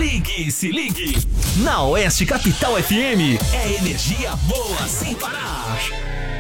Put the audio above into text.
Ligue, se ligue. Na Oeste Capital FM é energia boa sem parar.